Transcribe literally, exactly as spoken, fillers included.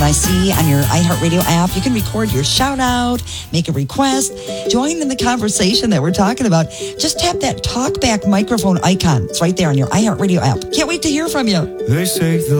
I see on your iHeartRadio app, you can record your shout out, make a request, join in the conversation that we're talking about. Just tap that talkback microphone icon. It's right there on your iHeartRadio app. Can't wait to hear from you. They say the